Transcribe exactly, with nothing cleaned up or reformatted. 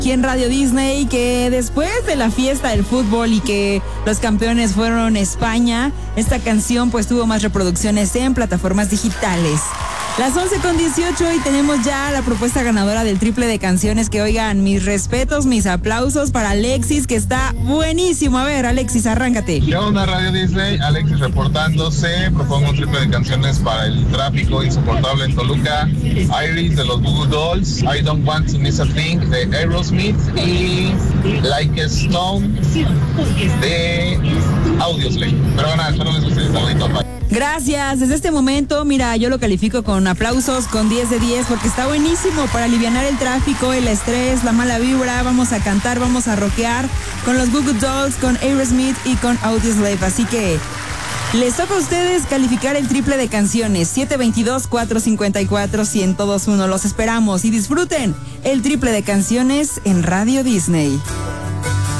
aquí en Radio Disney, que después de la fiesta del fútbol y que los campeones fueron España, esta canción pues tuvo más reproducciones en plataformas digitales. Las once con dieciocho y tenemos ya la propuesta ganadora del triple de canciones. Que oigan, mis respetos, mis aplausos para Alexis, que está buenísimo. A ver, Alexis, arráncate. ¿Qué onda, Radio Disney? Alexis reportándose. Propongo un triple de canciones para el tráfico insoportable en Toluca. Iris de los Goo Goo Dolls, I Don't Want to Miss a Thing de Aerosmith y Like a Stone de Audioslave. Pero bueno, espero les guste. Saludito, bye. Gracias. Desde este momento, mira, yo lo califico con aplausos, con diez de diez, porque está buenísimo para alivianar el tráfico, el estrés, la mala vibra. Vamos a cantar, vamos a rockear con los Goo Goo Dolls, con Aerosmith y con Audioslave. Así que les toca a ustedes calificar el triple de canciones. siete dos dos, cuatro cinco cuatro, uno cero dos uno. Los esperamos y disfruten el triple de canciones en Radio Disney.